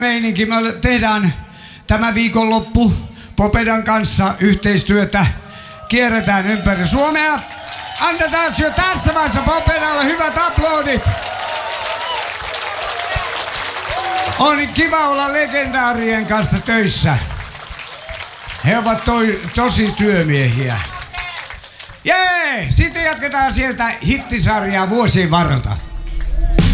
meininki. Me tehdään tämä viikonloppu Popedan kanssa yhteistyötä. Kierretään ympäri Suomea. Annetaan jo tässä vaiheessa Popedalle hyvät aplodit. On kiva olla legendaarien kanssa töissä. He ovat tosi työmiehiä. Jee! Sitten jatketaan sieltä hittisarjaa vuosien varrelta.